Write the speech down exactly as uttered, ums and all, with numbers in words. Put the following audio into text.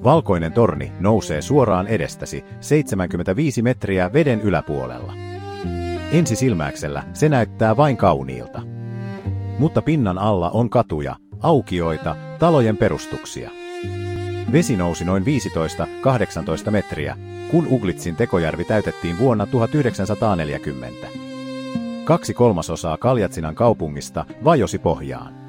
Valkoinen torni nousee suoraan edestäsi seitsemänkymmentäviisi metriä veden yläpuolella. Ensisilmäyksellä se näyttää vain kauniilta. Mutta pinnan alla on katuja, aukioita, talojen perustuksia. Vesi nousi noin viisitoista kahdeksantoista metriä, kun Uglitsin tekojärvi täytettiin vuonna tuhatyhdeksänsataaneljäkymmentä. Kaksi kolmasosaa Kaljatsinan kaupungista vajosi pohjaan.